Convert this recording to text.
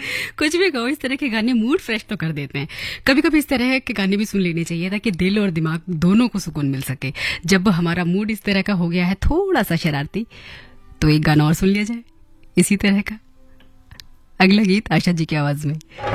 कुछ भी कहो, इस तरह के गाने मूड फ्रेश तो कर देते हैं। कभी कभी इस तरह के गाने भी सुन लेने चाहिए ताकि दिल और दिमाग दोनों को सुकून मिल सके। जब हमारा मूड इस तरह का हो गया है, थोड़ा सा शरारती, तो एक गाना और सुन लिया जाए इसी तरह का। अगला गीत आशा जी की आवाज में।